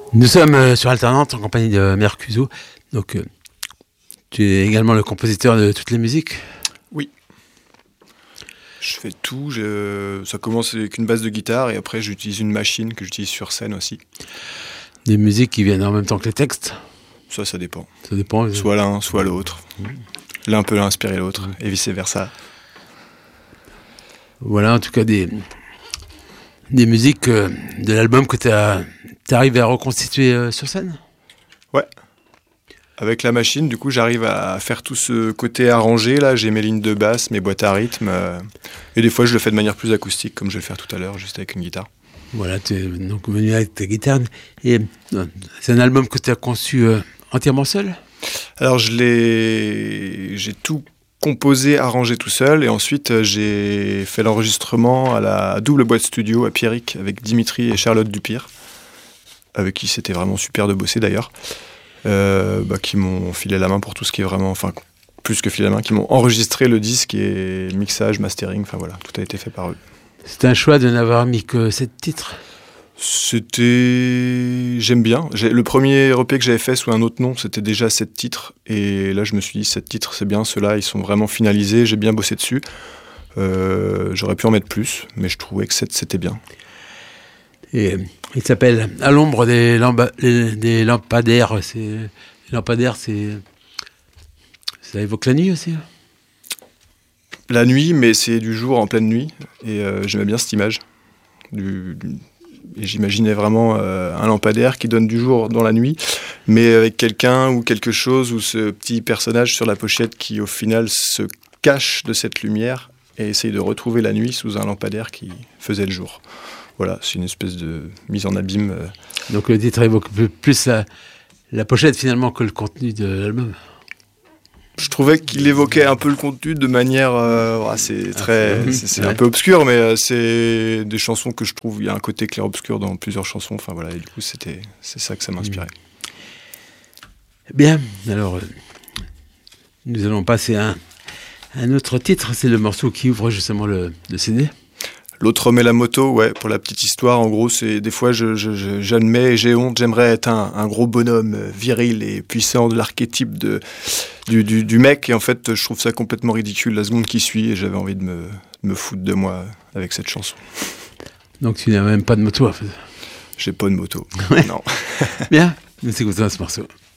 Nous sommes sur Alternante en compagnie de Mercuzzo. Donc, tu es également le compositeur de toutes les musiques. Oui. Je fais tout. Ça commence avec une base de guitare et après j'utilise une machine que j'utilise sur scène aussi. Des musiques qui viennent en même temps que les textes. Ça dépend. Ça dépend. Soit l'un, soit l'autre. L'un peut inspirer l'autre et vice-versa. Voilà, en tout cas, des musiques de l'album que tu arrives à reconstituer sur scène. Ouais. Avec la machine, du coup, j'arrive à faire tout ce côté arrangé. Là, j'ai mes lignes de basse, mes boîtes à rythme. Et des fois, je le fais de manière plus acoustique, comme je vais le faire tout à l'heure, juste avec une guitare. Voilà, tu es donc venu avec ta guitare. Et c'est un album que tu as conçu entièrement seul ? Alors, j'ai tout composé, arrangé tout seul. Et ensuite, j'ai fait l'enregistrement à la double boîte studio à Pierrick avec Dimitri et Charlotte Dupire, avec qui c'était vraiment super de bosser d'ailleurs. Qui m'ont filé la main pour tout ce qui est vraiment, enfin plus que filé la main, qui m'ont enregistré le disque et mixage, mastering, enfin voilà, tout a été fait par eux. C'est un choix de n'avoir mis que 7 titres. J'aime bien. Le premier EP que j'avais fait sous un autre nom, c'était déjà 7 titres, et là je me suis dit 7 titres c'est bien, ceux-là ils sont vraiment finalisés, j'ai bien bossé dessus. J'aurais pu en mettre plus, mais je trouvais que 7 c'était bien. Et il s'appelle À l'ombre des lampadaires. Les lampadaires, ça évoque la nuit aussi. La nuit, mais c'est du jour en pleine nuit. Et j'aimais bien cette image. Et j'imaginais vraiment un lampadaire qui donne du jour dans la nuit, mais avec quelqu'un ou quelque chose, ou ce petit personnage sur la pochette qui, au final, se cache de cette lumière et essaye de retrouver la nuit sous un lampadaire qui faisait le jour. Voilà, c'est une espèce de mise en abîme. Donc le titre évoque plus la pochette finalement que le contenu de l'album. Je trouvais qu'il évoquait un peu le contenu de manière... c'est un peu obscur, mais c'est des chansons que je trouve... Il y a un côté clair-obscur dans plusieurs chansons. Enfin voilà, et du coup, c'est ça que ça m'inspirait. Bien, alors nous allons passer à un autre titre. C'est le morceau qui ouvre justement le CD. L'autre remet la moto, ouais, pour la petite histoire, en gros, c'est des fois j'admets et j'ai honte, j'aimerais être un gros bonhomme viril et puissant de l'archétype du mec, et en fait je trouve ça complètement ridicule la seconde qui suit, et j'avais envie de me foutre de moi avec cette chanson. Donc tu n'as même pas de moto en fait. J'ai pas de moto, ouais. Non. Bien, nous écoutons ce morceau.